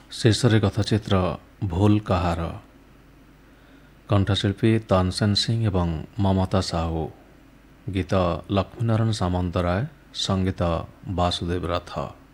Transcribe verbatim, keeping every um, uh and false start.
ଶୀର୍ଷରେ କଥାଚିତ୍ର ଭୁଲ କାହାର। କଣ୍ଠଶିଳ୍ପୀ ତାନସେନ ସିଂ ଏବଂ ମମତା ସାହୁ। ଗୀତ ଲକ୍ଷ୍ମୀନାରାୟଣ ସାମନ୍ତରାୟ, ସଙ୍ଗୀତ ବାସୁଦେବ ରଥ।